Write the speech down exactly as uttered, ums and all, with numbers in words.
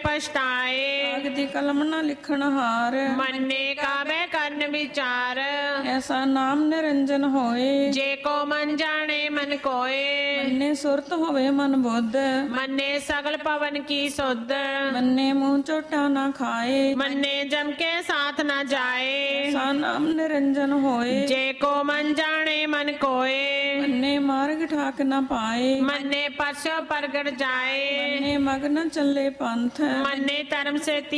पछताए। कागदी कलम न लिखण हार, मन्ने काबे करन विचार। ऐसा नाम निरंजन होए, जे को मन जाने मन कोय। मन्ने सुरत होवे मन बुद्ध, मन्ने सगल पवन की सुध। मन्ने मुँह चोटा न खाए, मन्ने जम के साथ न जाए। ऐसा नाम निरंजन होए, जे को मन जाने मन कोय। मन्ने मार्ग ठाक न पाए, मन्ने परसों परगट जाए। मन्ने मग्न चले पंथ, मन्ने धर्म से